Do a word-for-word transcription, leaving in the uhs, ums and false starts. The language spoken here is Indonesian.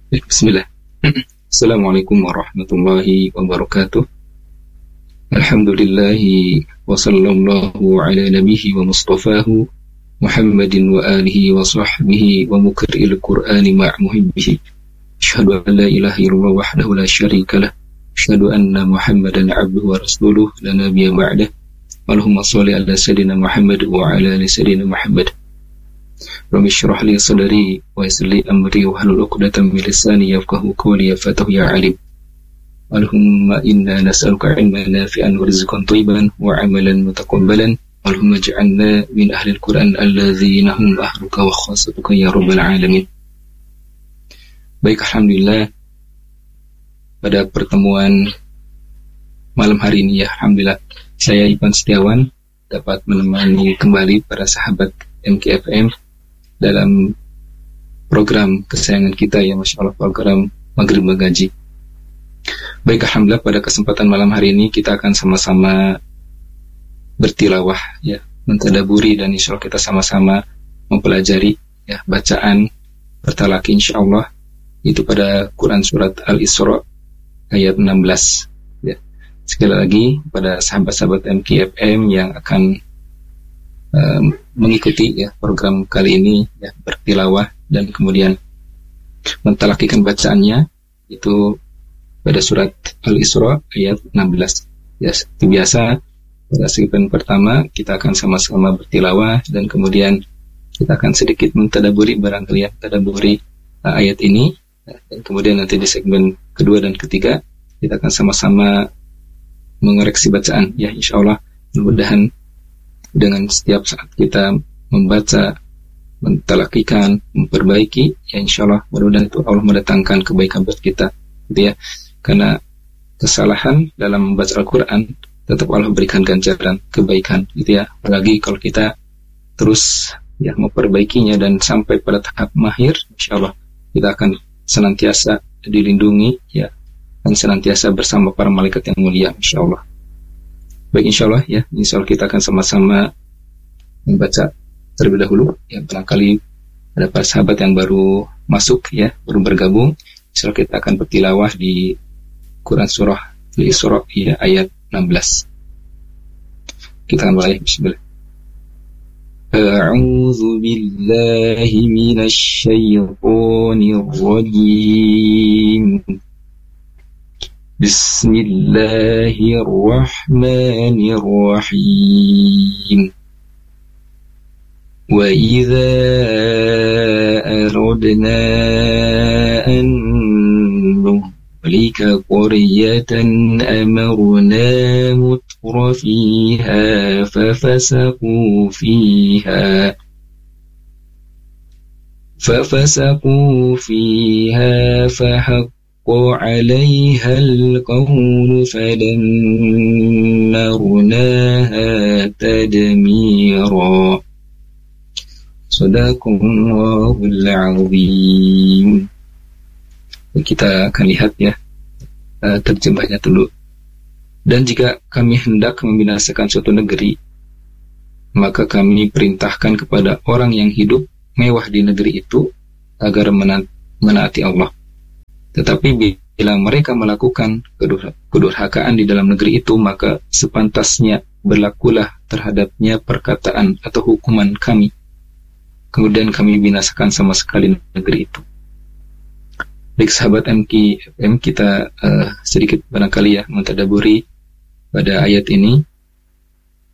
Bismillah. Assalamualaikum warahmatullahi wabarakatuh. Alhamdulillahi wa sallallahu ala nabihi wa mustafahu Muhammadin wa alihi wa sahbihi wa mukri'il qur'ani ma'a muhibbihi. Asyhadu an la ilaha illallah wahdahu la syarika lah. Asyhadu anna Muhammadan abduhu wa rasuluh la nabiyya ba'dah. Allahumma shalli ala sayyidina Muhammad wa ala ali sayyidina Muhammad. Rabbi shrah li sadri wa yassir li amri wa hlul 'uqdatam min lisani yafqahu qawli ya fatahu ya alim. Allahumma inna nas'aluka 'ilman nafi'an wa rizqan thayyiban wa 'amalan mutaqabbalan. Allahumma ij'alna min ahli al-Qur'an alladzina hum ahluka wa khassatuka ya rabbal alamin. Baik, alhamdulillah pada pertemuan malam hari ini ya, alhamdulillah saya Ivan Setiawan dapat menemani kembali para sahabat M K F M dalam program kesayangan kita ya, Masya Allah, program Maghrib Mengaji. Baik, alhamdulillah pada kesempatan malam hari ini kita akan sama-sama bertilawah ya, mentadaburi, dan insya Allah kita sama-sama mempelajari ya bacaan bertalaki insya Allah itu pada Quran surat Al-Isra ayat enam belas ya. Sekali lagi pada sahabat-sahabat M K F M yang akan Uh, mengikuti ya program kali ini ya, bertilawah dan kemudian mentalakikan bacaannya itu pada surat Al-Isra ayat enam belas ya. Seperti biasa pada segmen pertama kita akan sama-sama bertilawah dan kemudian kita akan sedikit mentadaburi barangkali ya, tadaburi uh, ayat ini ya, dan kemudian nanti di segmen kedua dan ketiga kita akan sama-sama mengoreksi bacaan ya, insyaallah. Mudah-mudahan dengan setiap saat kita membaca, mentalakikan, memperbaiki, ya insya Allah mudah-mudahan itu Allah mendatangkan kebaikan buat kita, gitu ya. Karena kesalahan dalam membaca Al-Quran tetap Allah berikan ganjaran kebaikan, gitu ya. Apalagi kalau kita terus ya memperbaikinya dan sampai pada tahap mahir, insya Allah kita akan senantiasa dilindungi, ya, dan senantiasa bersama para malaikat yang mulia, insya Allah. Baik, insya Allah ya, insya Allah kita akan sama-sama membaca terlebih dahulu ya, barangkali ada para sahabat yang baru masuk ya, baru bergabung. Insya Allah kita akan bertilawah di Quran surah Al-Isra ya, ayat enam belas. Kita akan mulai. Bismillah. A'udzu billahi minasy syaithanir rajim. Bismillahirrahmanirrahim. Wa idza aradna an nuhlika qaryatan amarna mutrafiha fafasaqu fiha fafasaqu fiha fahaq عليها القول فدمرناها تدميرا. Sadaqallahul azim. Kita akan lihat ya terjemahnya dulu. Dan jika kami hendak membinasakan suatu negeri, maka kami perintahkan kepada orang yang hidup mewah di negeri itu agar menaati Allah. Tetapi bila mereka melakukan kedurhakaan di dalam negeri itu, maka sepantasnya berlakulah terhadapnya perkataan atau hukuman kami. Kemudian kami binasakan sama sekali negeri itu. Baik sahabat M K F M, kita uh, sedikit barangkali ya mentadaburi pada ayat ini